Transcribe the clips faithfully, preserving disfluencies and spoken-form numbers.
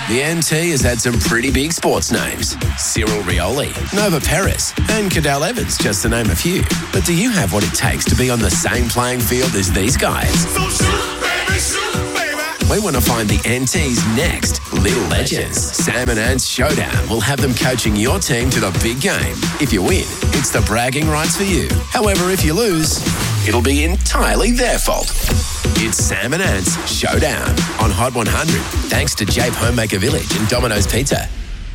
The N T has had some pretty big sports names. Cyril Rioli, Nova Peris, and Cadell Evans, just to name a few. But do you have what it takes to be on the same playing field as these guys? So shoot, baby, shoot, baby. We want to find the N T's next little legends. Sam and Ant's Showdown will have them coaching your team to the big game. If you win, it's the bragging rights for you. However, if you lose, it'll be entirely their fault. It's Sam and Ant's Showdown on Hot one hundred, thanks to Jape Homemaker Village and Domino's Pizza.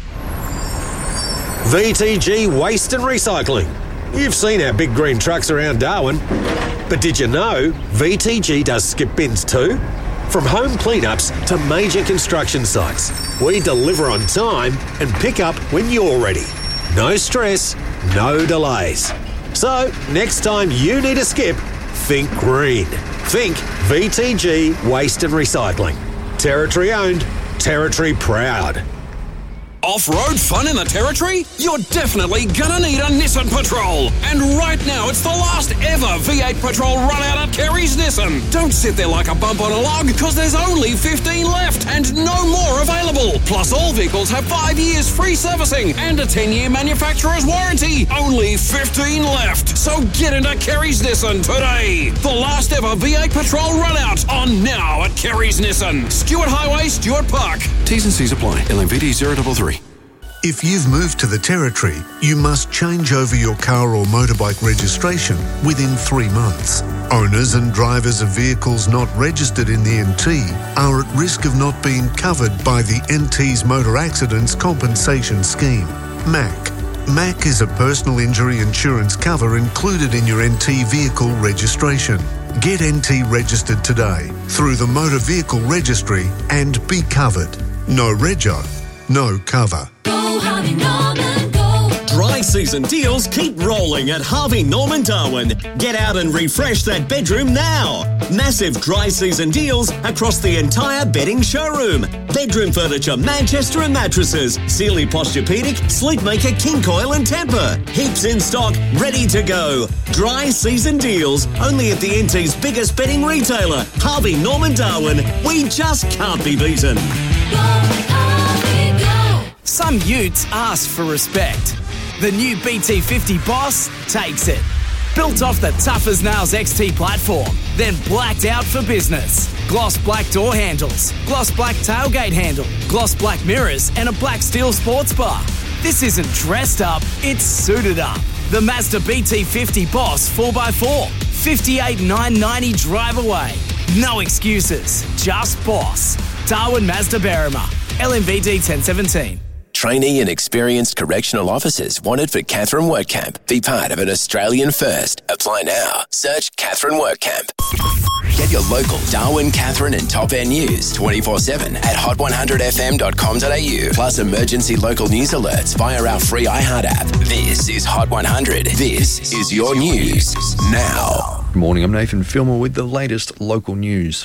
V T G Waste and Recycling. You've seen our big green trucks around Darwin, but did you know V T G does skip bins too? From home cleanups to major construction sites, we deliver on time and pick up when you're ready. No stress, no delays. So, next time you need a skip, think green. Think V T G Waste and Recycling. Territory owned, territory proud. Off-road fun in the Territory? You're definitely gonna need a Nissan Patrol. And right now, it's the last ever V eight Patrol run out at Kerry's Nissan. Don't sit there like a bump on a log, because there's only fifteen left and no more available. Plus, all vehicles have five years free servicing and a ten-year manufacturer's warranty. Only fifteen left. So get into Kerry's Nissan today. The last ever V eight Patrol run out on now at Kerry's Nissan. Stuart Highway, Stuart Park. T's and C's apply. L M V D zero three three. If you've moved to the Territory, you must change over your car or motorbike registration within three months. Owners and drivers of vehicles not registered in the N T are at risk of not being covered by the N T's Motor Accidents Compensation Scheme, M A C. M A C is a personal injury insurance cover included in your N T vehicle registration. Get N T registered today through the Motor Vehicle Registry and be covered. No rego, no cover. Go Harvey Norman, go. Dry season deals keep rolling at Harvey Norman Darwin. Get out and refresh that bedroom now. Massive dry season deals across the entire bedding showroom. Bedroom furniture, Manchester and mattresses, Sealy Posturepedic, Sleepmaker, King Coil and Tempur. Heaps in stock, ready to go. Dry season deals only at the N T's biggest bedding retailer, Harvey Norman Darwin. We just can't be beaten. Some utes ask for respect. The new B T fifty Boss takes it. Built off the Tough as Nails X T platform, then blacked out for business. Gloss black door handles, gloss black tailgate handle, gloss black mirrors, and a black steel sports bar. This isn't dressed up, it's suited up. The Mazda B T fifty Boss four by four, fifty-eight thousand nine hundred ninety drive away. No excuses, just Boss. Darwin Mazda Berrima, L M V D ten seventeen. Trainee and experienced correctional officers wanted for Katherine WorkCamp. Be part of an Australian first. Apply now. Search Katherine WorkCamp. Get your local Darwin, Katherine and Top End news twenty-four seven at hot one hundred f m dot com dot a u. Plus emergency local news alerts via our free iHeart app. This is Hot one hundred. This is your news now. Good morning, I'm Nathan Filmer with the latest local news.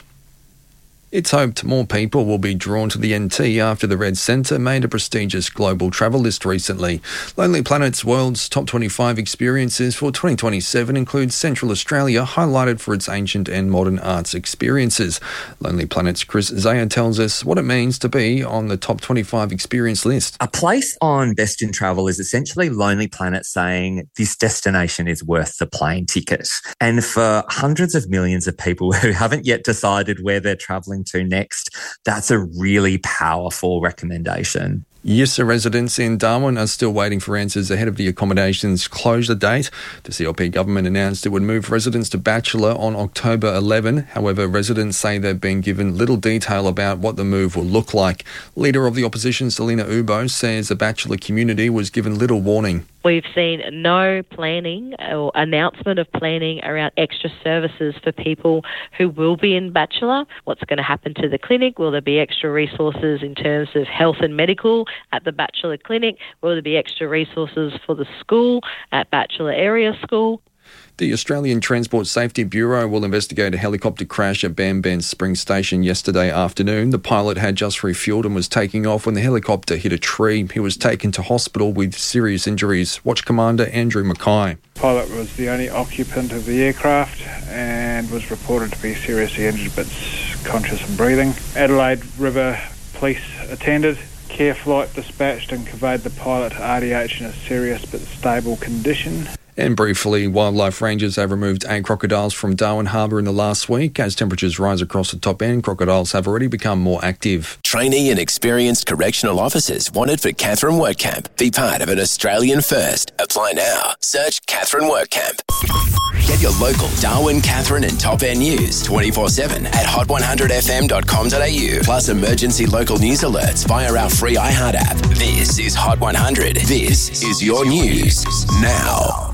It's hoped more people will be drawn to the N T after the Red Centre made a prestigious global travel list recently. Lonely Planet's World's Top twenty-five experiences for twenty twenty-seven include Central Australia, highlighted for its ancient and modern arts experiences. Lonely Planet's Chris Zaya tells us what it means to be on the Top twenty-five experience list. A place on Best in Travel is essentially Lonely Planet saying this destination is worth the plane ticket. And for hundreds of millions of people who haven't yet decided where they're travelling to next, that's a really powerful recommendation. Yissa residents in Darwin are still waiting for answers ahead of the accommodation's closure date. The C L P government announced it would move residents to Bachelor on October eleventh. However, residents say they've been given little detail about what the move will look like. Leader of the opposition, Selina Ubo, says the Bachelor community was given little warning. We've seen no planning or announcement of planning around extra services for people who will be in Bachelor. What's going to happen to the clinic? Will there be extra resources in terms of health and medical at the Bachelor clinic? Will there be extra resources for the school at Bachelor Area School? The Australian Transport Safety Bureau will investigate a helicopter crash at Bamban Spring Station yesterday afternoon. The pilot had just refuelled and was taking off when the helicopter hit a tree. He was taken to hospital with serious injuries. Watch Commander Andrew Mackay. The pilot was the only occupant of the aircraft and was reported to be seriously injured but conscious and breathing. Adelaide River Police attended, care flight dispatched and conveyed the pilot to R D H in a serious but stable condition. And briefly, wildlife rangers have removed eight crocodiles from Darwin Harbour in the last week. As temperatures rise across the top end, crocodiles have already become more active. Trainee and experienced correctional officers wanted for Catherine Workcamp. Be part of an Australian first. Apply now. Search Catherine Workcamp. Get your local Darwin, Catherine and top end news twenty-four seven at hot one hundred f m dot com dot a u. Plus emergency local news alerts via our free iHeart app. This is Hot one hundred. This is your news now.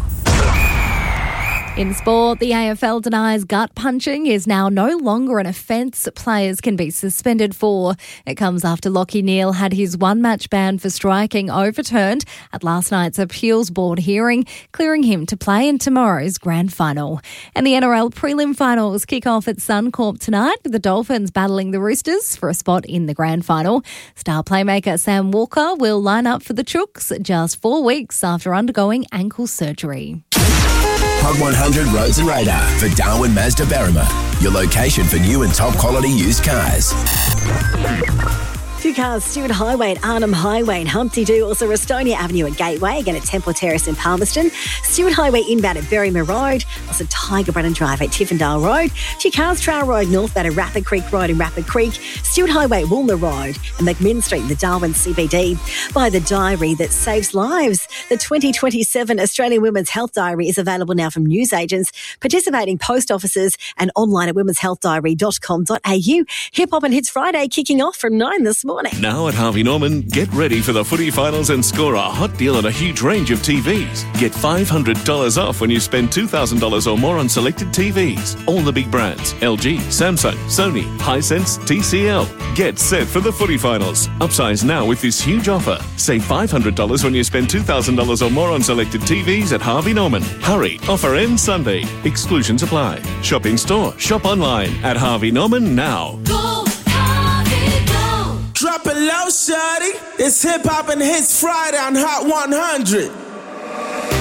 In sport, the A F L denies gut punching is now no longer an offence players can be suspended for. It comes after Lachie Neale had his one-match ban for striking overturned at last night's appeals board hearing, clearing him to play in tomorrow's grand final. And the N R L prelim finals kick off at Suncorp tonight with the Dolphins battling the Roosters for a spot in the grand final. Star playmaker Sam Walker will line up for the Chooks just four weeks after undergoing ankle surgery. Hot one hundred Roads and Radar for Darwin Mazda Berrima, your location for new and top quality used cars. Two cars, Stewart Highway at Arnhem Highway and Humpty Doo, also Restonia Avenue at Gateway, again at Temple Terrace in Palmerston, Stewart Highway inbound at Berrima Road, also Tiger Brennan Drive at Tiffindale Road, two cars, Trail Road northbound at Rapid Creek Road in Rapid Creek, Stewart Highway, Woolner Road and McMinn Street in the Darwin C B D. By the diary that saves lives, the twenty twenty-seven Australian Women's Health Diary is available now from newsagents, participating post offices and online at womens health diary dot com dot a u. Hip Hop and Hits Friday kicking off from nine this morning. Now at Harvey Norman, get ready for the footy finals and score a hot deal on a huge range of T Vs. Get five hundred dollars off when you spend two thousand dollars or more on selected T Vs. All the big brands, L G, Samsung, Sony, Hisense, T C L. Get set for the footy finals. Upsize now with this huge offer. Save five hundred dollars when you spend two thousand dollars or more on selected T Vs at Harvey Norman. Hurry, offer ends Sunday. Exclusions apply. Shop in store, shop online at Harvey Norman now. Go, Harvey, go. Drop it low, shawty. It's Hip Hop and Hits Friday on Hot one hundred.